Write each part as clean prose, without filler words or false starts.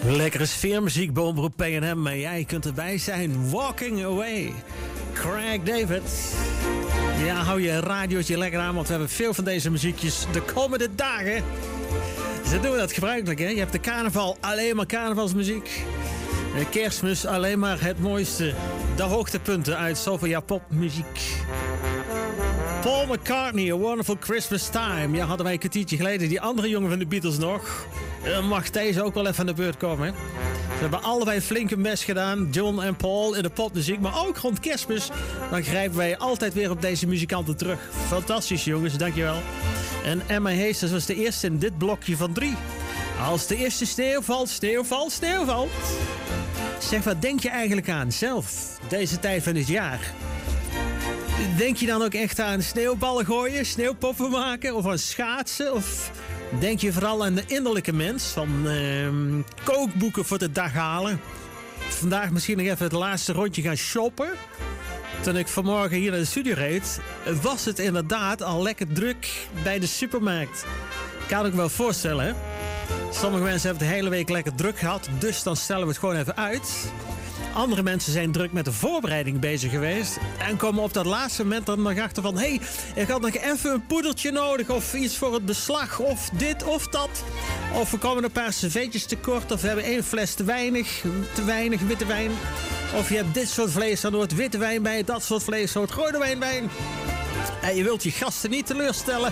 Lekkere sfeermuziek bij Omroep PNM. En jij kunt erbij zijn. Walking Away. Craig David. Ja, hou je radiootje lekker aan, want we hebben veel van deze muziekjes de komende dagen. Zo doen we dat gebruikelijk, hè? Je hebt de carnaval, alleen maar carnavalsmuziek. De Kerstmis, alleen maar het mooiste. De hoogtepunten uit Sofia popmuziek. Paul McCartney, A Wonderful Christmas Time. Ja, hadden wij een kwartiertje geleden die andere jongen van de Beatles nog. Mag deze ook wel even aan de beurt komen, hè? Ze hebben allebei flink een mes gedaan, John en Paul, in de popmuziek. Maar ook rond Kerstmis, dan grijpen wij altijd weer op deze muzikanten terug. Fantastisch, jongens, dankjewel. En Emma Heesters was de eerste in dit blokje van 3. Als de eerste sneeuw valt, sneeuw valt, sneeuw valt. Zeg, wat denk je eigenlijk aan zelf, deze tijd van het jaar? Denk je dan ook echt aan sneeuwballen gooien, sneeuwpoppen maken of aan schaatsen? Of denk je vooral aan de innerlijke mens van kookboeken voor de dag halen? Vandaag misschien nog even het laatste rondje gaan shoppen. Toen ik vanmorgen hier naar de studio reed, was het inderdaad al lekker druk bij de supermarkt. Kan ik me wel voorstellen, hè? Sommige mensen hebben de hele week lekker druk gehad, dus dan stellen we het gewoon even uit. Andere mensen zijn druk met de voorbereiding bezig geweest en komen op dat laatste moment er nog achter van: hé, ik had nog even een poedertje nodig of iets voor het beslag of dit of dat. Of we komen een paar servetjes tekort of we hebben 1 fles te weinig witte wijn. Of je hebt dit soort vlees, dan hoort witte wijn bij, dat soort vlees hoort rode wijn bij. En je wilt je gasten niet teleurstellen.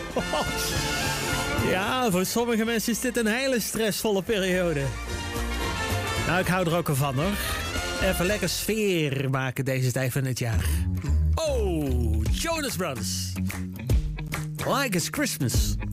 Ja, voor sommige mensen is dit een hele stressvolle periode. Nou, ik hou er ook al van, hoor. Even lekker sfeer maken deze tijd van het jaar. Oh, Jonas Brothers. Like it's Christmas.